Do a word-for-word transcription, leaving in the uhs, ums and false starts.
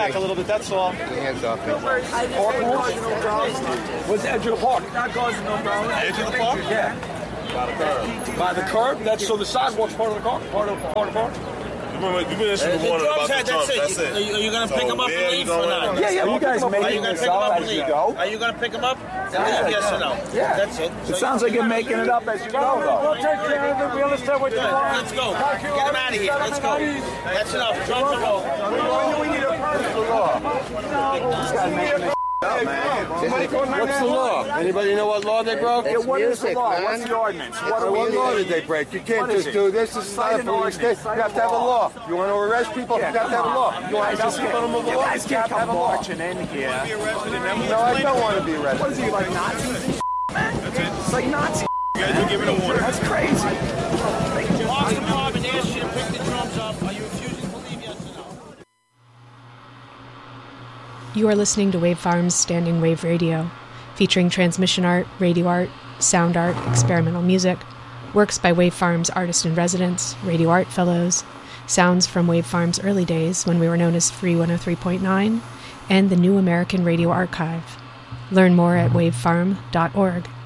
back a little bit, that's all. Hands off me. Park rules? What's the edge of the park? Edge of the park? Yeah. By the curb. By the curb? That's so the sidewalk's part of the car? Part of, part of the park? Remember, you've been interested in one about the drums, that's it. Are you, are you going to So pick them up and leave or not? Yeah, yeah, you guys Are you making going to this pick them up up and as you leave? go? Are you going to pick them up and Yeah. leave, yes or no? Yeah. That's it. It sounds like you're making it up as you go, though. We'll take care of it. We understand what you Good. want. Let's go. Get them out of here. Let's go. That's enough. Drums are over. We need a permit. This guy's making this up, man. What's the law? Anybody know what law they broke? Yeah, what is the Music, law? man. What's the ordinance? What What, are we what law doing? did they break? You can't What is just it? do this. This is not a Cite an police state. ordinance. You have to have a law. You want to arrest people? Yeah, you have to have a come law. on. You want to tell people to move You along? guys You can't have to have come a law. marching in here. No, I don't want to be arrested. What is he, like Nazis and That's it. It's like Nazi. You guys are giving a warning. That's crazy. Mark Department asked you to pick the drums up. Are you refusing to leave, yes or no? You are listening to Wave Farms Standing Wave Radio, featuring transmission art, radio art, sound art, experimental music, works by Wave Farms artist-in-residence, radio art fellows, sounds from Wave Farms' early days when we were known as Free one oh three point nine, and the New American Radio Archive. Learn more at wavefarm dot org.